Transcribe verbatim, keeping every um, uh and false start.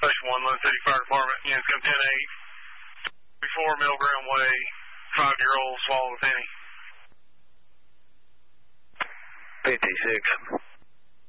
Station one, Lone City Fire Department, units come ten eight. Before Middle Ground Way, five-year-old swallowed a penny. fifty-six.